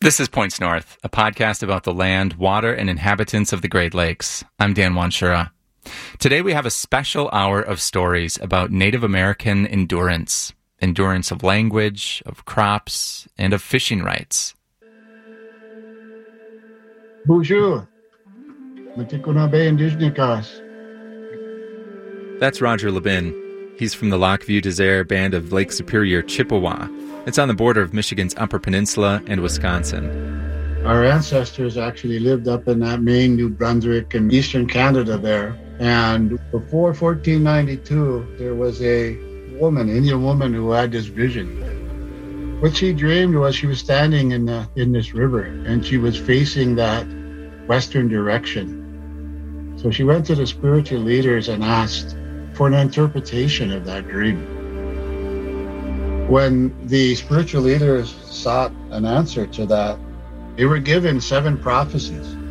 This is Points North, a podcast about the land, water, and inhabitants of the Great Lakes. I'm Dan Wanshura. Today we have a special hour of stories about Native American endurance of language, of crops, and of fishing rights. Bonjour. That's Roger Lebin. He's from the Lac Vieux Desert Band of Lake Superior, Chippewa. It's on the border of Michigan's Upper Peninsula and Wisconsin. Our ancestors actually lived up in that Maine, New Brunswick, and eastern Canada there. And before 1492, there was a woman, Indian woman, who had this vision. What she dreamed was she was standing in this river, and she was facing that western direction. So she went to the spiritual leaders and asked for an interpretation of that dream. When the spiritual leaders sought an answer to that, they were given 7 prophecies.